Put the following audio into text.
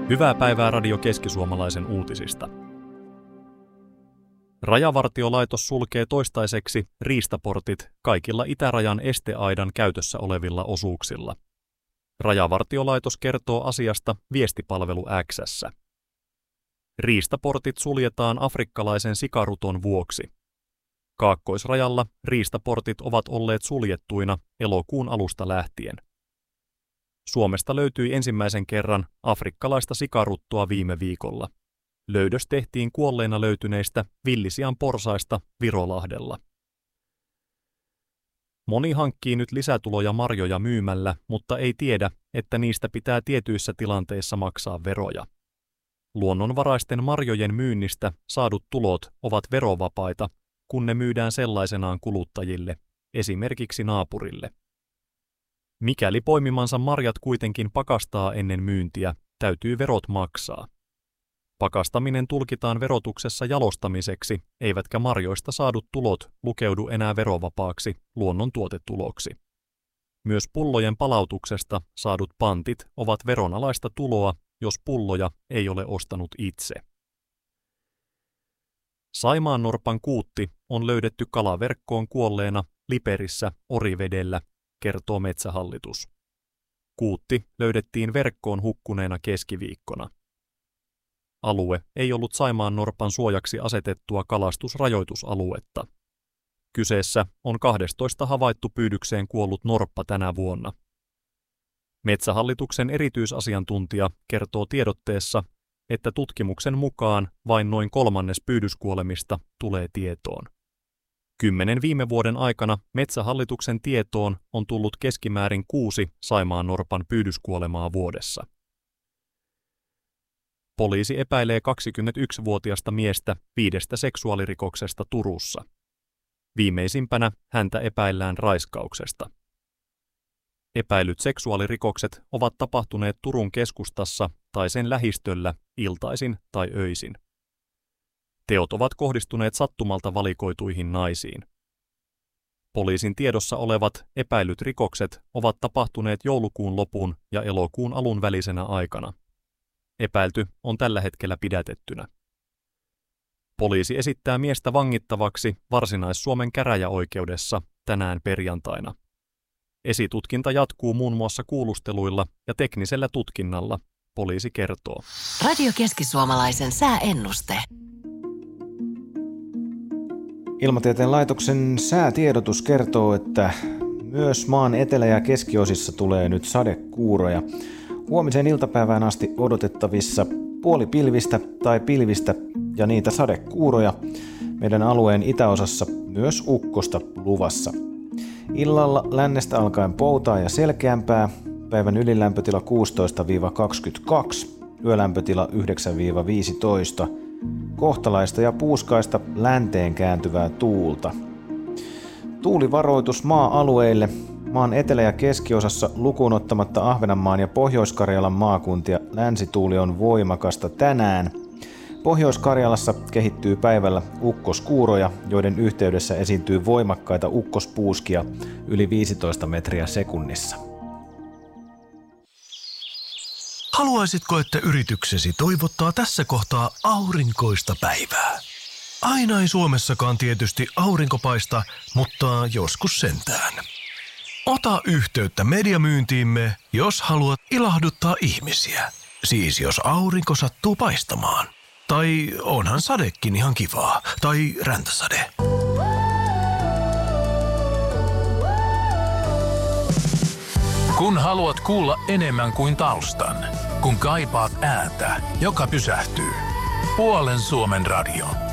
Hyvää päivää Radio Keski-Suomalaisen uutisista. Rajavartiolaitos sulkee toistaiseksi riistaportit kaikilla itärajan esteaidan käytössä olevilla osuuksilla. Rajavartiolaitos kertoo asiasta viestipalvelu X:ssä. Riistaportit suljetaan afrikkalaisen sikaruton vuoksi. Kaakkoisrajalla riistaportit ovat olleet suljettuina elokuun alusta lähtien. Suomesta löytyi ensimmäisen kerran afrikkalaista sikaruttoa viime viikolla. Löydös tehtiin kuolleina löytyneistä villisian porsaista Virolahdella. Moni hankkii nyt lisätuloja marjoja myymällä, mutta ei tiedä, että niistä pitää tietyissä tilanteissa maksaa veroja. Luonnonvaraisten marjojen myynnistä saadut tulot ovat verovapaita, kun ne myydään sellaisenaan kuluttajille, esimerkiksi naapurille. Mikäli poimimansa marjat kuitenkin pakastaa ennen myyntiä, täytyy verot maksaa. Pakastaminen tulkitaan verotuksessa jalostamiseksi, eivätkä marjoista saadut tulot lukeudu enää verovapaaksi luonnontuotetuloksi. Myös pullojen palautuksesta saadut pantit ovat veronalaista tuloa, jos pulloja ei ole ostanut itse. Saimaannorpan kuutti on löydetty kalaverkkoon kuolleena Liperissä Orivedellä, kertoo Metsähallitus. Kuutti löydettiin verkkoon hukkuneena keskiviikkona. Alue ei ollut saimaannorpan suojaksi asetettua kalastusrajoitusaluetta. Kyseessä on 12 havaittu pyydykseen kuollut norppa tänä vuonna. Metsähallituksen erityisasiantuntija kertoo tiedotteessa, että tutkimuksen mukaan vain noin kolmannes pyydyskuolemista tulee tietoon. 10 viime vuoden aikana Metsähallituksen tietoon on tullut keskimäärin 6 saimaannorpan pyydyskuolemaa vuodessa. Poliisi epäilee 21-vuotiasta miestä 5 seksuaalirikoksesta Turussa. Viimeisimpänä häntä epäillään raiskauksesta. Epäilyt seksuaalirikokset ovat tapahtuneet Turun keskustassa tai sen lähistöllä iltaisin tai öisin. Teot ovat kohdistuneet sattumalta valikoituihin naisiin. Poliisin tiedossa olevat epäilyt rikokset ovat tapahtuneet joulukuun lopun ja elokuun alun välisenä aikana. Epäilty on tällä hetkellä pidätettynä. Poliisi esittää miestä vangittavaksi Varsinais-Suomen käräjäoikeudessa tänään perjantaina. Esitutkinta jatkuu muun muassa kuulusteluilla ja teknisellä tutkinnalla, poliisi kertoo. Radio Keski-Suomalaisen sääennuste. Ilmatieteen laitoksen säätiedotus kertoo, että myös maan etelä- ja keskiosissa tulee nyt sadekuuroja. Huomiseen iltapäivään asti odotettavissa puolipilvistä tai pilvistä ja niitä sadekuuroja. Meidän alueen itäosassa myös ukkosta luvassa. Illalla lännestä alkaen poutaa ja selkeämpää. Päivän ylilämpötila 16-22, yölämpötila 9-15. Kohtalaista ja puuskaista länteen kääntyvää tuulta. Tuulivaroitus maa-alueille. Maan etelä- ja keskiosassa lukuun ottamatta Ahvenanmaan ja Pohjois-Karjalan maakuntia länsituuli on voimakasta tänään. Pohjois-Karjalassa kehittyy päivällä ukkoskuuroja, joiden yhteydessä esiintyy voimakkaita ukkospuuskia yli 15 metriä sekunnissa. Haluaisitko, että yrityksesi toivottaa tässä kohtaa aurinkoista päivää? Aina ei Suomessakaan tietysti aurinko paista, mutta joskus sentään. Ota yhteyttä mediamyyntiimme, jos haluat ilahduttaa ihmisiä. Siis jos aurinko sattuu paistamaan. Tai onhan sadekin ihan kivaa. Tai räntäsade. Kun haluat kuulla enemmän kuin taustan. Kun kaipaat ääntä, joka pysähtyy. Puolen Suomen radio.